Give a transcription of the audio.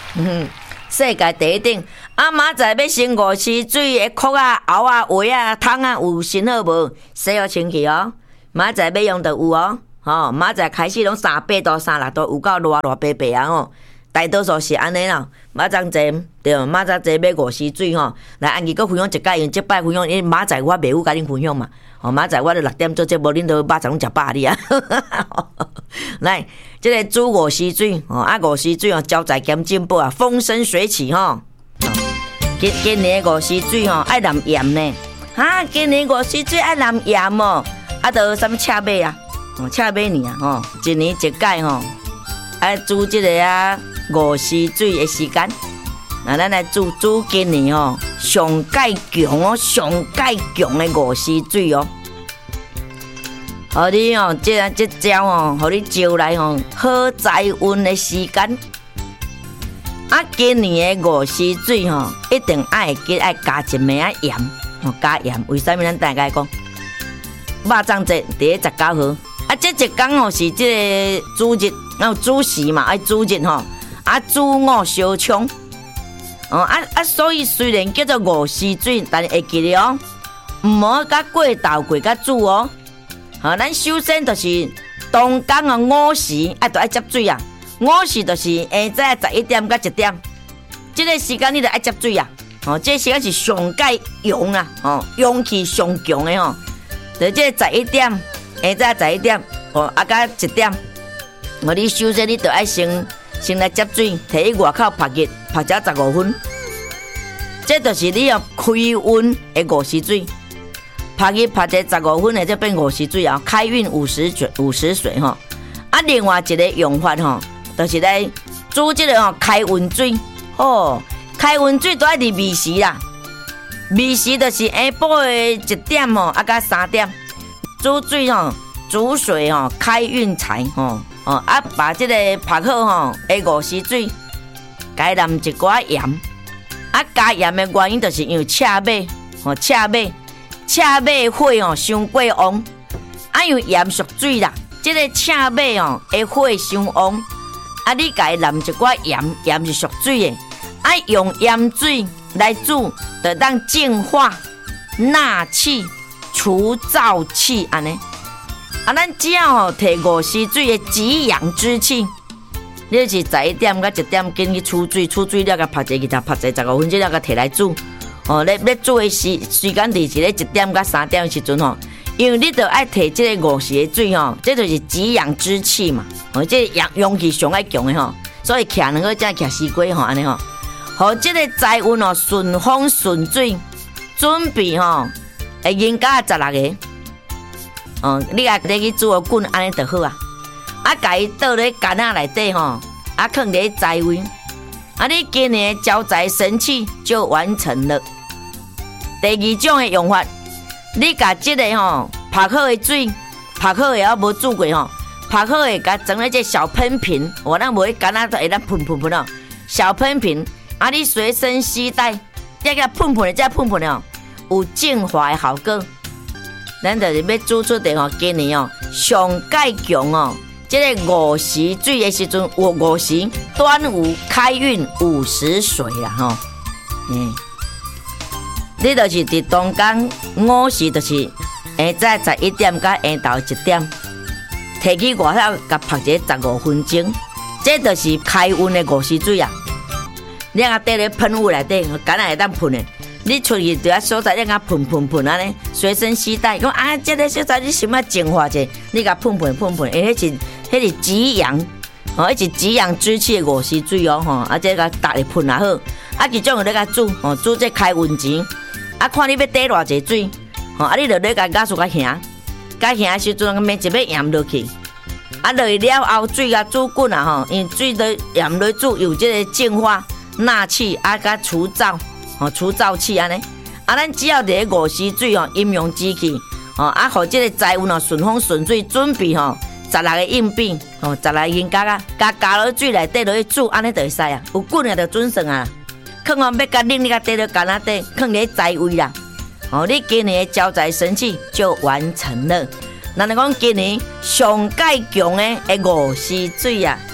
世界第一等。啊，明仔要生5时水的壳啊、蚵啊、蚵啊、汤啊，有新好无？洗好清气哦。明仔要用就有哦。吼，明仔开始拢38度、36度，有够热白白啊吼。大多数是安尼啦。明仔坐对，明仔坐买5时水吼。来，安吉佫分享一解，因即摆分享，因明仔我袂有甲恁分享嘛。吼，明仔我咧6点做节目，恁都肉粽拢食饱哩啊。来，即个煮5时水，吼啊5时水哦，招财兼进补啊，风生水起吼。今年5时水吼爱淋盐呢，今年5时水爱淋盐哦，啊，都什么赤马啊，赤马年啊吼，一年一届吼，爱煮即个啊5时水的时间，那咱来煮今年吼上介强哦，上介强的5时水哦，互你哦这招哦，互你招来吼好财运的时间。啊，今年的5时水吼，一定爱加一枚啊盐，吼加盐。为什么咱大家讲？肉粽节第19号，啊，这一天吼是这个主日，然后主时嘛，爱主日吼，啊，主午烧枪，所以虽然叫做5时水，但是会记得哦，唔好甲过头过甲煮哦。好，咱首先就是当天啊5时，就爱接水啊。5时就是下早11点到1点，这个时间你就爱接水啊！这个时间是上介阳啊，阳气上强的吼。就这个11点，下早11点，到1点，你首先你就爱先来接水，摕去外口拍热，拍只15分。这就是你要开运的5时水，拍热拍只15分的，就变5时水啊！开运50水吼。啊，另外一个用法吼。就是来煮这个开运水，开运水都爱伫暝时啦。暝时就是下晡的1点到3点，煮水煮水开运财把这个拍好5时水，加淋一寡盐。加盐的原因就是因为赤马火伤过旺，因为盐属水啦，这个赤马的火伤旺。你家淋一寡盐，盐是属水的，用盐水来煮，就当净化、纳气、除燥气安尼。咱只要摕5时水的极阳之气，你是11点到1点紧去出水了，甲拍一个拍15分钟了，甲摕来煮。你煮的时间就是咧1点到3点的时阵因为你就爱摕这个5时的水这就是极阳之气嘛，这阳气上爱强的所以徛2个才徛4龟安尼好，这个财运顺风顺水，准备会人家16个，你也得去煮滚安尼就好啊，甲伊倒咧干仔内底放伫财位，你今年的招财神器就完成了。第2种的用法。你甲这个拍好的水，拍好的无煮过拍好的甲装在这小喷瓶，咱无去干那会咱喷小喷瓶，你随身携带，这个喷的有净化的效果。咱就是要煮出的今年上介强这个5时水的时阵，5时端午开运50水啦你就是伫当天5时，就是下早11点到下昼1点，摕去外口甲拍一个15分钟，这就是开运的5时水啊！你啊缀咧喷雾内底，敢若会当喷的。你出去伫所在，你啊喷安尼，随身携带。讲这个所在你想要净化者，你甲喷，迄是极阳，迄是极阳之气的5时水这个搭咧喷也好。其中有咧甲煮这开运钱。看你要滴偌济水，你就咧甲加速甲行的时阵，免一杯盐落去，落去了后水煮滚因为水都盐落煮有这个净化、纳气甲除燥气安尼。咱只要伫5时水阴阳之气互这个财运顺风顺水，准备16个硬币16个银角加落水内底落去煮，安尼就会使啊。有滚就准算啊。放要甲拎你甲缀落干仔底，放伫财位啦。你今年的招财神器就完成了。咱讲今年上介强的5时水啊，